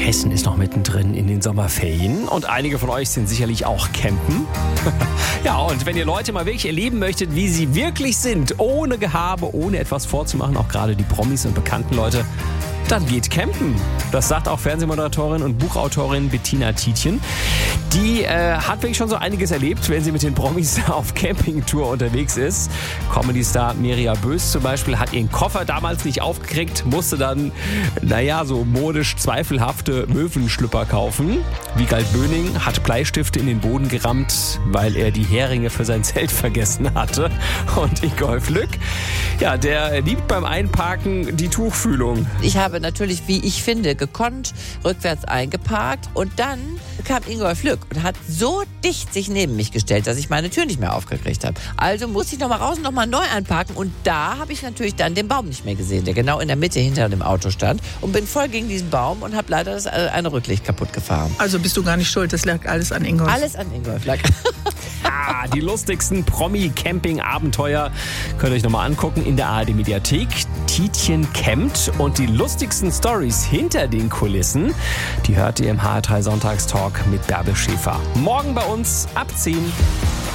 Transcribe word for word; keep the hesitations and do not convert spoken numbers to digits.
Hessen ist noch mittendrin in den Sommerferien und einige von euch sind sicherlich auch campen. Ja, und wenn ihr Leute mal wirklich erleben möchtet, wie sie wirklich sind, ohne Gehabe, ohne etwas vorzumachen, auch gerade die Promis und bekannten Leute, dann geht campen. Das sagt auch Fernsehmoderatorin und Buchautorin Bettina Tietjen. Die äh, hat wirklich schon so einiges erlebt, wenn sie mit den Promis auf Campingtour unterwegs ist. Comedy-Star Mirja Bös zum Beispiel hat ihren Koffer damals nicht aufgekriegt, musste dann, naja, so modisch zweifelhafte Möwenschlüpper kaufen. Wiegald Böning hat Bleistifte in den Boden gerammt, weil er die Heringe für sein Zelt vergessen hatte. Und Ingolf Lück, ja, der liebt beim Einparken die Tuchfühlung. Ich habe natürlich, wie ich finde, gekonnt rückwärts eingeparkt und dann kam Ingolf Lück und hat so dicht sich neben mich gestellt, dass ich meine Tür nicht mehr aufgekriegt habe. Also musste ich nochmal raus und nochmal neu einparken und da habe ich natürlich dann den Baum nicht mehr gesehen, der genau in der Mitte hinter dem Auto stand und bin voll gegen diesen Baum und habe leider das eine Rücklicht kaputt gefahren. Also bist du gar nicht schuld, das lag alles an Ingolf. Alles an Ingolf lag. Ja, die lustigsten Promi-Camping-Abenteuer könnt ihr euch nochmal angucken in der A R D-Mediathek. Tietjen campt und die lustigsten Stories hinter den Kulissen, die hört ihr im H R drei Sonntagstalk mit Bärbel Schäfer. Morgen bei uns ab zehn.